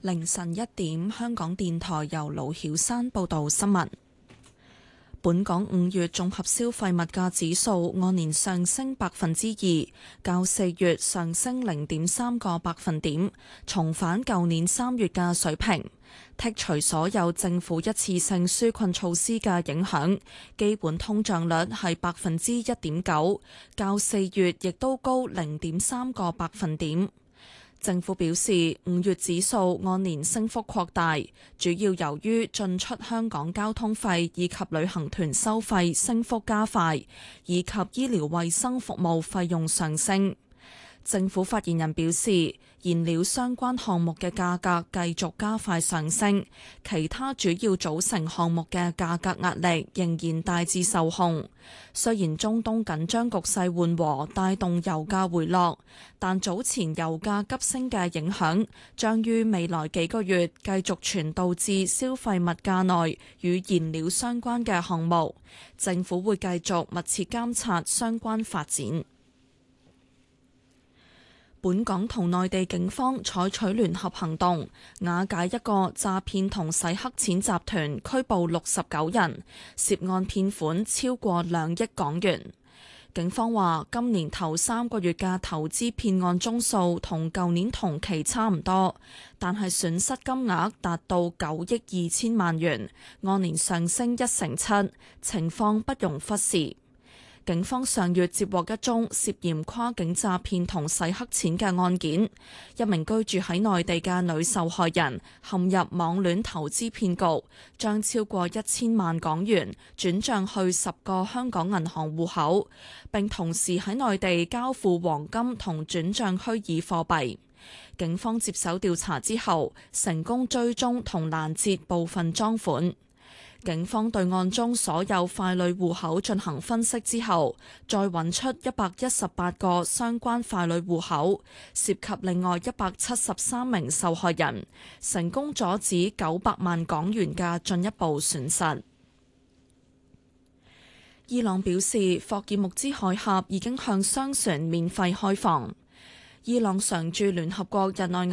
凌晨1點，香港電台由盧曉山報道新聞。本港5月綜合消費物價指數按年上升2%，較4月上升0.3個百分點，重返舊年3月嘅水平。剔除所有政府一次性紓困措施嘅影響，基本通脹率係1.9%，較4月亦都高0.3個百分點。政府表示，5月指數按年升幅擴大，主要由於進出香港交通費以及旅行團收費升幅加快，以及醫療衛生服務費用上升。政府發言人表示，燃料相關項目嘅價格繼續加快上升，其他主要組成項目嘅價格壓力仍然大致受控。雖然中東緊張局勢緩和，帶動油價回落，但早前油價急升嘅影響將於未來幾個月繼續傳導至消費物價內與燃料相關嘅項目。政府會繼續密切監察相關發展。本港同內地警方採取聯合行動，瓦解一個詐騙同洗黑錢集團，拘捕69人，涉案騙款超過2億港元。警方話，今年頭3個月嘅投資騙案宗數同舊年同期差唔多，但係損失金額達到9億2千萬元，按年上升1成7，情況不容忽視。警方上月接獲一宗涉嫌跨境詐騙同洗黑錢嘅案件，一名居住喺內地嘅女受害人陷入網戀投資騙局，將超過1000萬港元轉賬去10個香港銀行戶口，並同時喺內地交付黃金同轉賬虛擬貨幣。警方接手調查之後，成功追蹤同攔截部分贓款。警方對案中所有傀儡戶口進行分析之後，再揾出118個相關傀儡戶口，涉及另外173名受害人，成功阻止900萬港元嘅進一步損失。伊朗表示，霍爾木茲海峽已經向商船免費開放。伊朗常駐聯合國日內